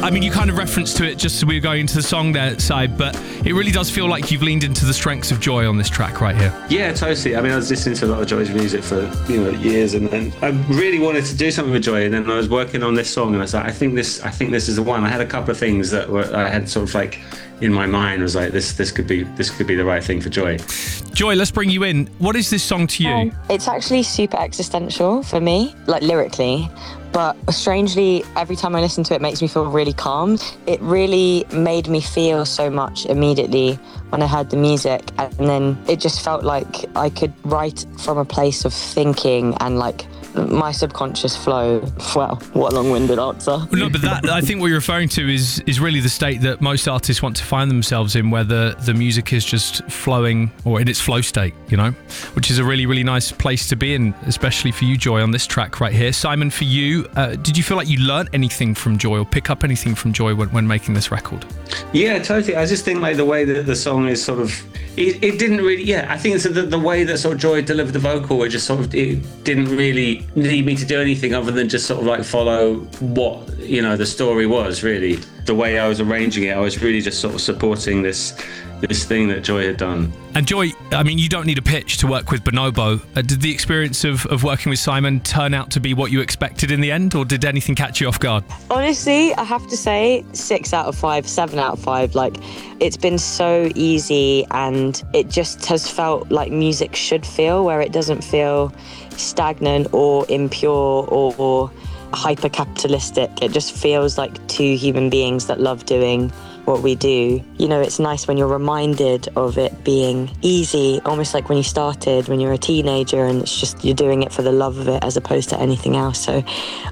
I mean, you kind of referenced to it just as we were going into the song there, side, but it really does feel like you've leaned into the strengths of Joy on this track right here. Yeah, totally. I mean, I was listening to a lot of Joy's music for years, and I really wanted to do something with Joy. And then I was working on this song, and I was like, I think this is the one. I had a couple of things that I had sort of like in my mind. I was like, this could be the right thing for Joy. Joy, let's bring you in. What is this song to you? It's actually super existential for me, like lyrically. But strangely, every time I listen to it, it makes me feel really calm. It really made me feel so much immediately when I heard the music. And then it just felt like I could write from a place of thinking and like my subconscious flow. Well, what a long-winded answer. No, but that, I think what you're referring to is really the state that most artists want to find themselves in, where the music is just flowing or in its flow state, which is a really, really nice place to be in, especially for you, Joy, on this track right here. Simon, for you, did you feel like you learnt anything from Joy or pick up anything from Joy when making this record? Yeah, totally. I just think like the way that the song is sort of, it didn't really, I think it's the way that sort of Joy delivered the vocal, it didn't really need me to do anything other than just sort of like follow what, the story was really. The way I was arranging it, I was really just sort of supporting this thing that Joy had done. And Joy, I mean, you don't need a pitch to work with Bonobo. Did the experience of working with Simon turn out to be what you expected in the end, or did anything catch you off guard? Honestly, I have to say 6 out of 5, 7 out of 5. Like, it's been so easy, and it just has felt like music should feel, where it doesn't feel stagnant or impure or hyper-capitalistic. It just feels like two human beings that love doing what we do. It's nice when you're reminded of it being easy, almost like when you started, when you're a teenager, and it's just you're doing it for the love of it as opposed to anything else. So